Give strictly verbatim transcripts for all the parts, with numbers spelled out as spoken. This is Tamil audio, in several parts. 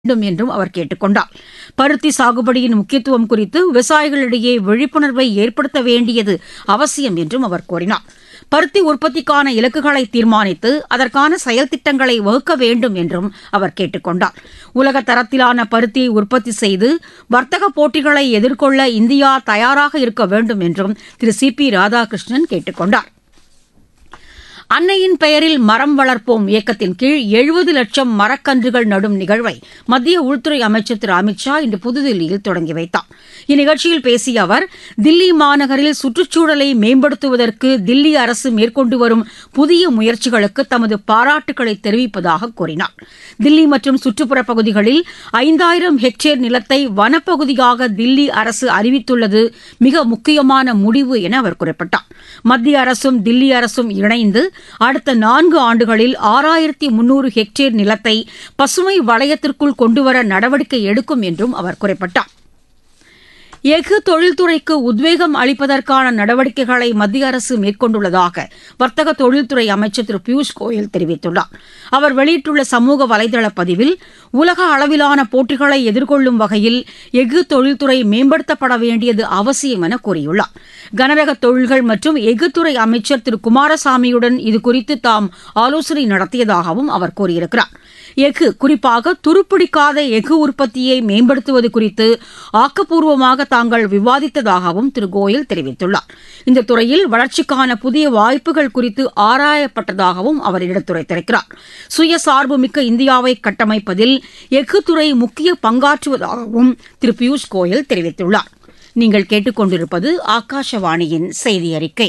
வேண்டும் என்றும் அவர் கேட்டுக் கொண்டார். பருத்தி சாகுபடியின் முக்கியத்துவம் குறித்து விவசாயிகளிடையே விழிப்புணர்வை ஏற்படுத்த வேண்டியது அவசியம் என்றும் அவர் கூறினார். பருத்தி உற்பத்திக்கான இலக்குகளை தீர்மானித்து அதற்கான செயல் திட்டங்களை வகுக்க வேண்டும் என்றும் அவர் கேட்டுக் கொண்டார். உலக தரத்திலான பருத்தியை உற்பத்தி செய்து வர்த்தக போட்டிகளை எதிர்கொள்ள இந்தியா தயாராக இருக்க வேண்டும் என்றும் திரு சி பி ராதாகிருஷ்ணன் கேட்டுக் கொண்டார். அன்னையின் பெயரில் மரம் வளர்ப்போம் இயக்கத்தின் கீழ் எழுபது லட்சம் மரக்கன்றுகள் நடும் நிகழ்வை மத்திய உள்துறை அமைச்சர் திரு அமித் ஷா இன்று புதுதில்லியில் தொடங்கி வைத்தார். இந்நிகழ்ச்சியில் பேசிய அவர், தில்லி மாநகரில் சுற்றுச்சூழலை மேம்படுத்துவதற்கு தில்லி அரசு மேற்கொண்டு வரும் புதிய முயற்சிகளுக்கு தமது பாராட்டுக்களை தெரிவிப்பதாக கூறினார். தில்லி மற்றும் சுற்றுப்புற பகுதிகளில் ஐந்தாயிரம் ஹெக்டேர் நிலத்தை வனப்பகுதியாக தில்லி அரசு அறிவித்துள்ளது மிக முக்கியமான முடிவு என அவர் குறிப்பிட்டார். மத்திய அரசும் தில்லி அரசும் இணைந்து அடுத்த நான்கு ஆண்டுகளில் ஆறாயிரத்தி முன்னூறு ஹெக்டேர் நிலத்தை பசுமை வளையத்திற்குள் கொண்டுவர நடவடிக்கை எடுக்கும் என்றும் அவர் குறிப்பிட்டார். எஃகு தொழில்துறைக்கு உத்வேகம் அளிப்பதற்கான நடவடிக்கைகளை மத்திய அரசு மேற்கொண்டுள்ளதாக வர்த்தக தொழில்துறை அமைச்சர் திரு பியூஷ் கோயல் தெரிவித்துள்ளார். அவர் வெளியிட்டுள்ள சமூக வலைதள பதிவில், உலக அளவிலான போட்டிகளை எதிர்கொள்ளும் வகையில் எஃகு தொழில்துறை மேம்படுத்தப்பட வேண்டியது அவசியம் என கூறியுள்ளார். கனரக தொழில்கள் மற்றும் எஃகுத்துறை அமைச்சர் திரு குமாரசாமியுடன் இதுகுறித்து தாம் ஆலோசனை நடத்தியதாகவும் அவர் கூறியிருக்கிறார். எஃகு, குறிப்பாக துருப்பிடிக்காத எஃகு உற்பத்தியை மேம்படுத்துவது குறித்து ஆக்கப்பூர்வமாக தாங்கள் விவாதித்ததாகவும் திரு கோயல் தெரிவித்துள்ளார். இந்த துறையில் வளர்ச்சிக்கான புதிய வாய்ப்புகள் குறித்து ஆராயப்பட்டதாகவும் அவர் எடுத்துரைத்திருக்கிறார். சுயசார்பு மிக்க இந்தியாவை கட்டமைப்பதில் எஃகு துறை முக்கிய பங்காற்றுவதாகவும் திரு பியூஷ் கோயல் தெரிவித்துள்ளார். நீங்கள் கேட்டுக்கொண்டிருப்பது ஆகாஷவாணியின் செய்தி அறிக்கை.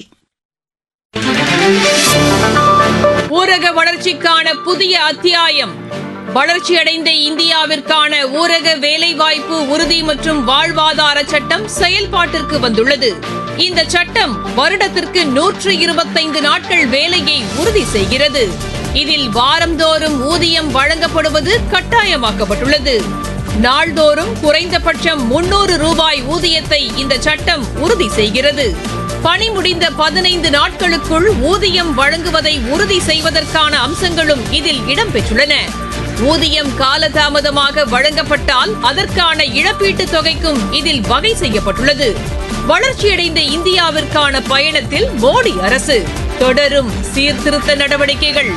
ஊரக வளர்ச்சிக்கான புதிய அத்தியாயம். வளர்ச்சியடைந்த இந்தியாவிற்கான ஊரக வேலைவாய்ப்பு உறுதி மற்றும் வாழ்வாதார சட்டம் செயல்பாட்டிற்கு வந்துள்ளது. இந்த சட்டம் வருடத்திற்கு நூற்று இருபத்தைந்து நாட்கள் வேலையை உறுதி செய்கிறது. இதில் வாரந்தோறும் ஊதியம் வழங்கப்படுவது கட்டாயமாக்கப்பட்டுள்ளது. நாள்தோறும் குறைந்தபட்சம் முன்னூறு ரூபாய் ஊதியத்தை இந்த சட்டம் உறுதி செய்கிறது. பணி முடிந்த பதினைந்து நாட்களுக்குள் ஊதியம் வழங்குவதை உறுதி செய்வதற்கான அம்சங்களும் இதில் இடம்பெற்றுள்ளன. ஊதியம் காலதாமதமாக வழங்கப்பட்டால் அதற்கான இழப்பீட்டுத் தொகைக்கும் இதில் வகை செய்யப்பட்டுள்ளது. வளர்ச்சியடைந்த இந்தியாவிற்கான பயணத்தில் மோடி அரசு தொடரும் சீர்திருத்த நடவடிக்கைகள்.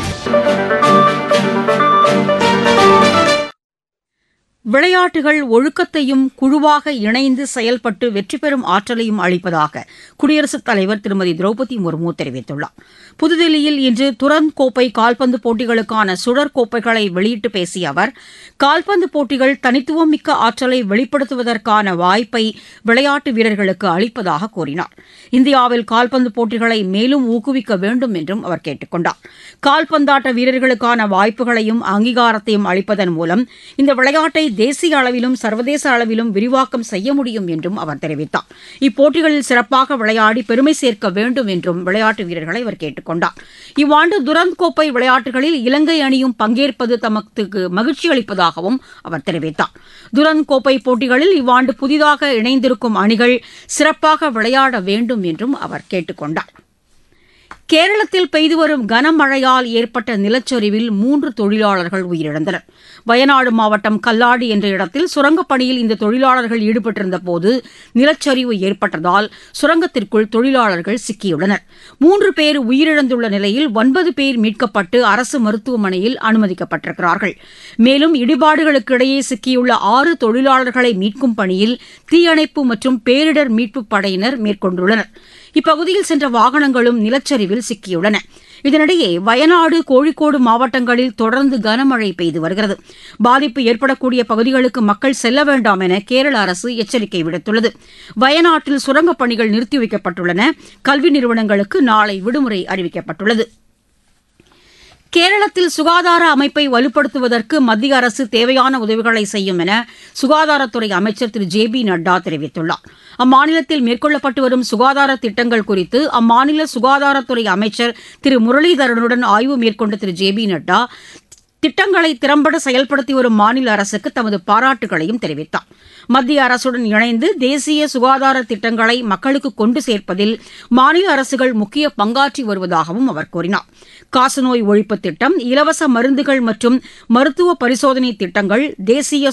விளையாட்டுகள் ஒழுக்கத்தையும் குழுவாக இணைந்து செயல்பட்டு வெற்றி பெறும் ஆற்றலையும் அளிப்பதாக குடியரசுத் தலைவர் திருமதி திரௌபதி முர்மு தெரிவித்துள்ளார். புதுதில்லியில் இன்று துரந்த் கோப்பை கால்பந்து போட்டிகளுக்கான சுழற் கோப்பைகளை வெளியிட்டு பேசிய அவர், கால்பந்து போட்டிகள் தனித்துவம் மிக்க ஆற்றலை வெளிப்படுத்துவதற்கான வாய்ப்பை விளையாட்டு வீரர்களுக்கு அளிப்பதாக கூறினார். இந்தியாவில் கால்பந்து போட்டிகளை மேலும் ஊக்குவிக்க வேண்டும் என்றும் அவர் கேட்டுக் கொண்டார். கால்பந்தாட்ட வீரர்களுக்கான வாய்ப்புகளையும் அங்கீகாரத்தையும் அளிப்பதன் மூலம் இந்த விளையாட்டை தேசிய அளவிலும் சர்வதேச அளவிலும் விரிவாக்கம் செய்ய முடியும் என்றும் அவர் தெரிவித்தார். இப்போட்டிகளில் சிறப்பாக விளையாடி பெருமை சேர்க்க வேண்டும் என்றும் விளையாட்டு வீரர்களை அவர் கேட்டுக் கொண்டார். இவ்வாண்டு துரந்த் கோப்பை விளையாட்டுகளில் இலங்கை அணியும் பங்கேற்பது தமக்கு மகிழ்ச்சி அளிப்பதாகவும் அவர் தெரிவித்தார். துரந்த் கோப்பை போட்டிகளில் இவ்வாண்டு புதிதாக இணைந்திருக்கும் அணிகள் சிறப்பாக விளையாட வேண்டும் என்றும் அவர் கேட்டுக் கொண்டார். கேரளத்தில் பெய்து வரும் கனமழையால் ஏற்பட்ட நிலச்சரிவில் மூன்று தொழிலாளர்கள் உயிரிழந்தனர். வயநாடு மாவட்டம் கல்லாடி என்ற இடத்தில் சுரங்கப் பணியில் இந்த தொழிலாளர்கள் ஈடுபட்டிருந்தபோது நிலச்சரிவு ஏற்பட்டதால் சுரங்கத்திற்குள் தொழிலாளர்கள் சிக்கியுள்ளனர். மூன்று பேர் உயிரிழந்துள்ள நிலையில் ஒன்பது பேர் மீட்கப்பட்டு அரசு மருத்துவமனையில் அனுமதிக்கப்பட்டிருக்கிறார்கள். மேலும் இடிபாடுகளுக்கு இடையே சிக்கியுள்ள ஆறு தொழிலாளர்களை மீட்கும் பணியில் தீயணைப்பு மற்றும் பேரிடர் மீட்புப் படையினர் மேற்கொண்டுள்ளனர். இப்பகுதியில் சென்ற வாகனங்களும் நிலச்சரிவில் சிக்கியுள்ளன. இதனிடையே வயநாடு, கோழிக்கோடு மாவட்டங்களில் தொடர்ந்து கனமழை பெய்து வருகிறது. பாதிப்பு ஏற்படக்கூடிய பகுதிகளுக்கு மக்கள் செல்ல வேண்டாம் என கேரள அரசு எச்சரிக்கை விடுத்துள்ளது. வயநாட்டில் சுரங்கப் பணிகள் நிறுத்தி வைக்கப்பட்டுள்ளன. கல்வி நிறுவனங்களுக்கு நாளை விடுமுறை அறிவிக்கப்பட்டுள்ளது. கேரளத்தில் சுகாதார அமைப்பை வலுப்படுத்துவதற்கு மத்திய அரசு தேவையான உதவிகளை செய்யும் என சுகாதாரத்துறை அமைச்சர் திரு ஜே பி நட்டா தெரிவித்துள்ளார். அம்மாநிலத்தில் மேற்கொள்ளப்பட்டு வரும் சுகாதார திட்டங்கள் குறித்து அம்மாநில சுகாதாரத்துறை அமைச்சர் திரு முரளிதரனுடன் ஆய்வு மேற்கொண்ட திரு ஜே பி நட்டா திட்டங்களை திறம்பட செயல்படுத்தி வரும் மாநில அரசுக்கு தமது பாராட்டுகளையும் தெரிவித்தார். மத்திய அரசுடன் இணைந்து தேசிய சுகாதார திட்டங்களை மக்களுக்கு கொண்டு சேர்ப்பதில் மாநில அரசுகள் முக்கிய பங்காற்றி வருவதாகவும் அவர் கூறினார். காசநோய் ஒழிப்பு திட்டம், இலவச மருந்துகள் மற்றும் மருத்துவ பரிசோதனை திட்டங்கள், தேசிய